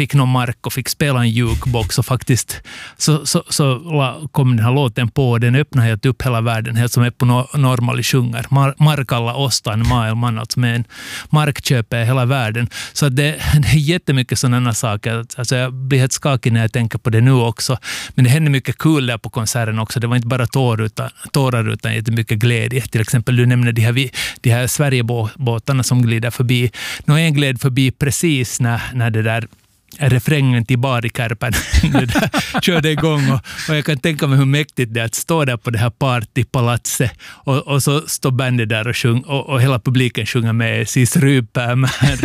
fick någon mark och fick spela en jukebox och faktiskt så kom den här låten på och den öppnade helt upp hela världen, helt som är på normali sjunger. Markalla ostan maailman, alltså med en markköp är hela världen. Så det är jättemycket sådana saker. Alltså jag blir helt skakig när jag tänker på det nu också. Men det hände mycket kul där på konserten också. Det var inte bara tårar utan jättemycket glädje. Till exempel du nämnde de här Sverigebåtarna som glider förbi. En gled förbi precis när det där refrängen till Barikärpen körde igång och jag kan tänka mig hur mäktigt det är att stå där på det här partypalatset och så står bandet där och hela publiken sjunger med sis rypäämään.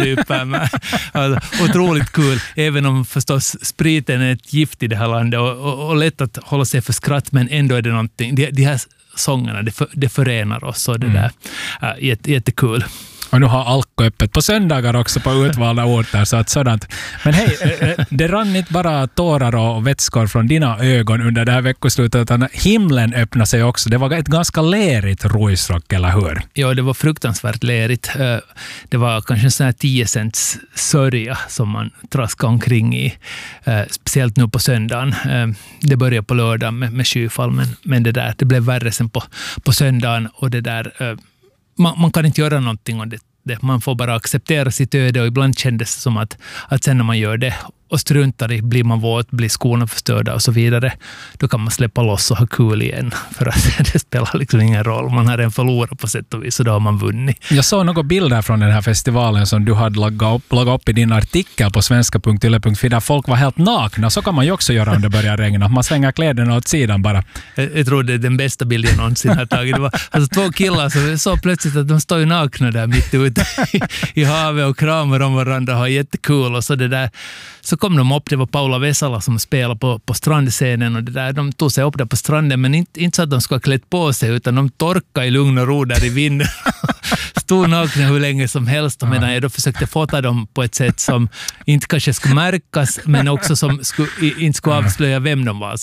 Alltså, otroligt kul, även om förstås spriten är ett gift i det här landet och lätt att hålla sig för skratt, men ändå är det någonting, de här sångerna, det förenar oss och det där jättekul. Och nu har Alko öppet på söndagar också på utvalda orter, så att sådant. Men hej, det rann inte bara tårar och vätskor från dina ögon under det här veckoslutet, utan himlen öppnade sig också. Det var ett ganska lerigt Ruisrock, eller hur? Ja, det var fruktansvärt lerigt. Det var kanske en sån här 10 cents sörja som man traskade omkring i, speciellt nu på söndagen. Det började på lördag med skyfall, men det blev värre sen på söndagen, och det där... Man kan inte göra någonting om det. Man får bara acceptera sitt öde, och ibland kändes det som att sen när man gör det och struntar i, blir man våt, blir skorna förstörda och så vidare, då kan man släppa loss och ha kul igen, för att det spelar liksom ingen roll. Man har en förlorat på sätt och vis, så då har man vunnit. Jag såg några bilder från den här festivalen som du hade lagt upp i din artikel på svenska.yle.fi, där folk var helt nakna. Så kan man ju också göra om det börjar regna. Man svänger kläderna åt sidan bara. Jag tror det är den bästa bilden jag någonsin har tagit. Det var alltså 2 killar som så plötsligt att de står ju nakna där mitt ute i havet och kramar om varandra och har jättekul, och så det där. Så kom de upp, det var Paula Vesala som spelade på strandscenen, och det där, de tog sig upp där på stranden, men inte så att de skulle ha klätt på sig, utan de torkade i lugn och ro där i vinden. Stod nakna hur länge som helst, och medan jag då försökte fota dem på ett sätt som inte kanske skulle märkas, men också som inte skulle avslöja vem de var.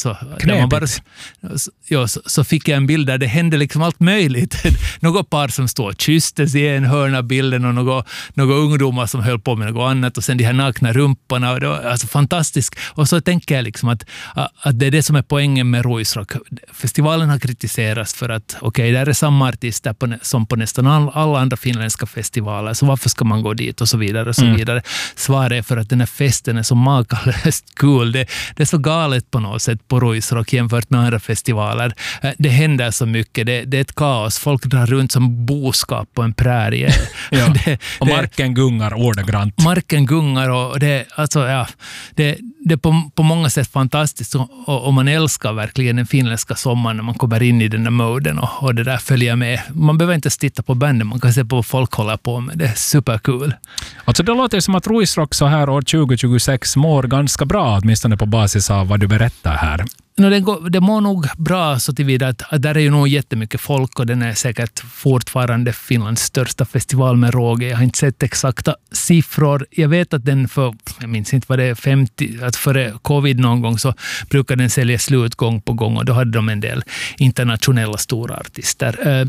Så fick jag en bild där det hände liksom allt möjligt. Något par som stod och kysstes i en hörna av bilden, och några ungdomar som höll på med något annat, och sen de här nakna rumporna, och det var alltså fantastiskt. Och så tänker jag liksom att det är det som är poängen med Ruisrock. Festivalen har kritiserats för att där är samma artister som på nästan alla andra finländska festivaler, så varför ska man gå dit och så vidare och så vidare. Svaret är för att den här festen är så makalöst kul. Det är så galet på något sätt på Ruisrock jämfört med andra festivaler. Det händer så mycket. Det är ett kaos. Folk drar runt som boskap på en prärie. Ja. Och marken gungar ordagrant. Marken gungar, och det är på många sätt fantastiskt, och man älskar verkligen den finländska sommaren när man kommer in i den där moden och det där följer med. Man behöver inte titta på banden, man kan se på vad folk håller på med. Det är superkul. Alltså det låter som att Ruisrock så här år 2026 mår ganska bra, åtminstone på basis av vad du berättar här. Det mår nog bra så tillvida att där är ju nog jättemycket folk, och den är säkert fortfarande Finlands största festival med råge. Jag har inte sett exakta siffror. Jag vet att den jag minns inte vad det är, 50, att före covid någon gång så brukar den sälja slut gång på gång, och då hade de en del internationella stora artister.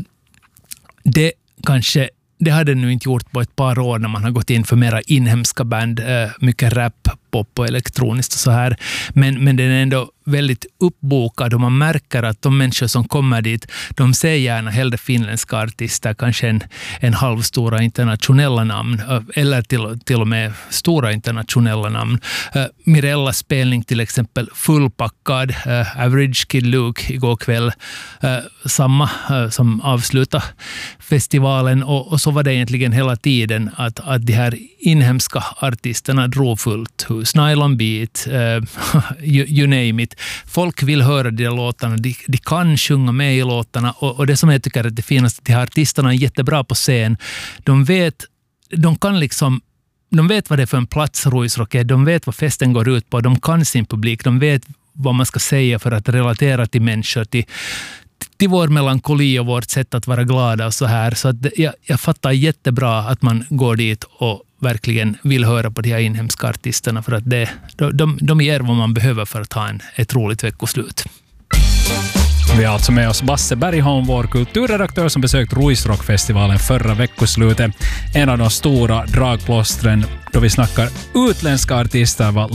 Det hade den nu inte gjort på ett par år när man har gått in för mera inhemska band, mycket rap, pop och elektroniskt och så här. Men den är ändå väldigt uppbokad, och man märker att de människor som kommer dit, de ser gärna hellre finländska artister, kanske en halvstora internationella namn, eller till och med stora internationella namn. Mirellas spelning till exempel, fullpackad, Average Kid Luke igår kväll, samma som avsluta festivalen, och så var det egentligen hela tiden att de här inhemska artisterna drog fullt hus. Nylon Beat, you name it. Folk vill höra de låtarna, de kan sjunga med i låtarna, och det som jag tycker är det finaste, de här artisterna är jättebra på scen. De vet vad det är för en plats Ruisrock är, de vet vad festen går ut på, de kan sin publik, de vet vad man ska säga för att relatera till människor, till vår melankoli och vårt sätt att vara glada och så här. Så att jag fattar jättebra att man går dit och verkligen vill höra på de här inhemska artisterna, för att de ger vad man behöver för att ha ett roligt veckoslut. Vi har alltså med oss Basse Bergholm, vår kulturredaktör som besökt Ruisrockfestivalen förra veckoslutet. En av de stora dragplåstren då vi snackar utländska artister var